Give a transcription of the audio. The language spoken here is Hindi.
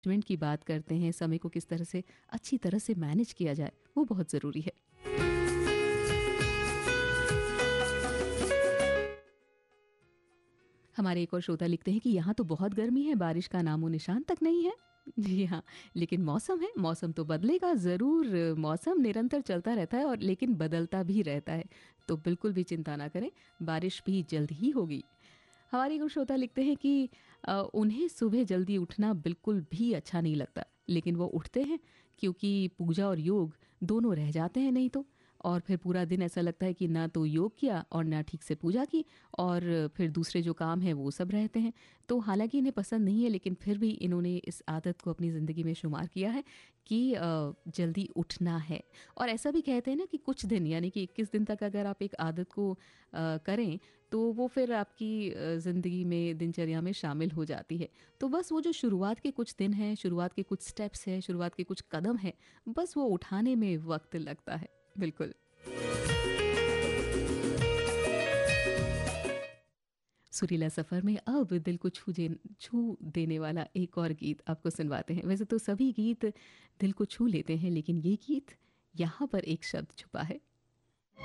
मैनेजमेंट की बात करते हैं, समय को किस तरह से अच्छी तरह से मैनेज किया जाए, वो बहुत ज़रूरी है। हमारे एक और श्रोता लिखते हैं कि यहाँ तो बहुत गर्मी है, बारिश का नामो निशान तक नहीं है। जी हाँ, लेकिन मौसम है, मौसम तो बदलेगा ज़रूर, मौसम निरंतर चलता रहता है और लेकिन बदलता भी रहता है। तो बिल्कुल भी चिंता ना करें, बारिश भी जल्द ही होगी। हमारे एक और श्रोता लिखते हैं कि उन्हें सुबह जल्दी उठना बिल्कुल भी अच्छा नहीं लगता, लेकिन वो उठते हैं क्योंकि पूजा और योग दोनों रह जाते हैं नहीं तो। और फिर पूरा दिन ऐसा लगता है कि ना तो योग किया और ना ठीक से पूजा की, और फिर दूसरे जो काम हैं वो सब रहते हैं। तो हालांकि इन्हें पसंद नहीं है, लेकिन फिर भी इन्होंने इस आदत को अपनी ज़िंदगी में शुमार किया है कि जल्दी उठना है। और ऐसा भी कहते हैं ना कि कुछ दिन यानी कि 21 दिन तक अगर आप एक आदत को करें तो वो फिर आपकी ज़िंदगी में दिनचर्या में शामिल हो जाती है। तो बस वो जो शुरुआत के कुछ दिन हैं, शुरुआत के कुछ स्टेप्स हैं, शुरुआत के कुछ कदम हैं, बस वो उठाने में वक्त लगता है। बिल्कुल। सुरीला सफ़र में अब दिल को छू देने वाला एक और गीत आपको सुनवाते हैं। वैसे तो सभी गीत दिल को छू लेते हैं, लेकिन ये गीत यहाँ पर एक शब्द छुपा है।